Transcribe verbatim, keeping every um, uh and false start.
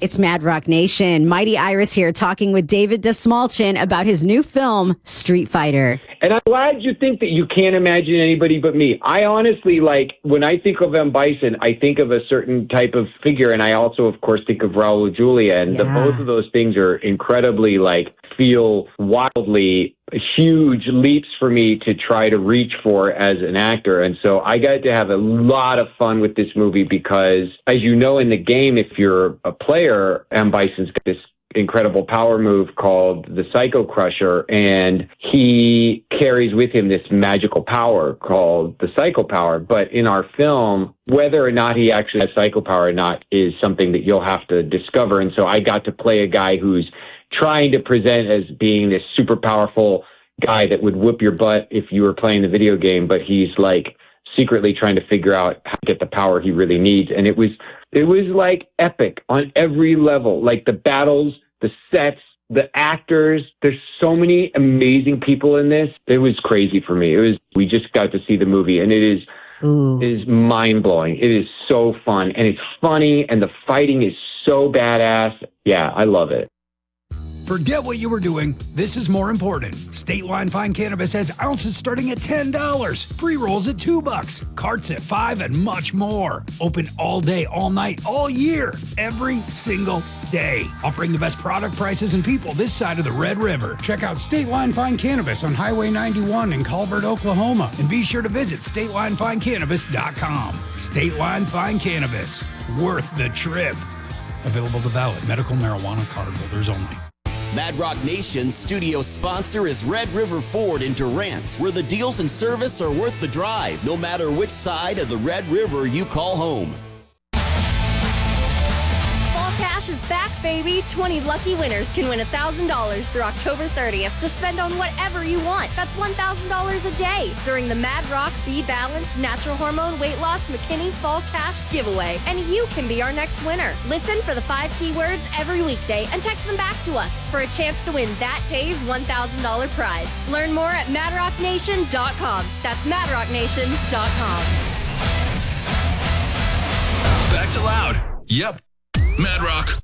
It's Mad Rock Nation. Mighty Iris here talking with David Dastmalchian about his new film, Street Fighter. And I'm glad you think that you can't imagine anybody but me. I honestly, like, when I think of M. Bison, I think of a certain type of figure, and I also, of course, think of Raul Julia, and Yeah. the, both of those things are incredibly, like, feel wildly huge leaps for me to try to reach for as an actor. And so I got to have a lot of fun with this movie because, as you know, in the game, if you're a player, M. Bison's got this incredible power move called the Psycho Crusher, and he carries with him this magical power called the Psycho Power. But in our film, whether or not he actually has Psycho Power or not is something that you'll have to discover. And so I got to play a guy who's trying to present as being this super powerful guy that would whip your butt if you were playing the video game, but he's like secretly trying to figure out how to get the power he really needs. And it was it was like epic on every level, like the battles, the sets, the actors. There's so many amazing people in this. It was crazy for me. It was we just got to see the movie, and it is Ooh. It is mind blowing. It is so fun, and it's funny, and the fighting is so badass. Yeah, I love it. Forget what you were doing. This is more important. State Line Fine Cannabis has ounces starting at ten dollars, pre-rolls at two bucks, carts at five, and much more. Open all day, all night, all year, every single day. Offering the best product prices and people this side of the Red River. Check out State Line Fine Cannabis on Highway ninety-one in Colbert, Oklahoma. And be sure to visit state line fine cannabis dot com. State Line Fine Cannabis. Worth the trip. Available to valid medical marijuana card holders only. Mad Rock Nation's studio sponsor is Red River Ford in Durant, where the deals and service are worth the drive, no matter which side of the Red River you call home. Fall Cash is back, baby. twenty lucky winners can win one thousand dollars through October thirtieth to spend on whatever you want. That's one thousand dollars a day during the Mad Rock Be Balanced Natural Hormone Weight Loss McKinney Fall Cash giveaway. And you can be our next winner. Listen for the five keywords every weekday and text them back to us for a chance to win that day's one thousand dollars prize. Learn more at mad rock nation dot com. That's mad rock nation dot com. Back to loud. Yep. Mad Rock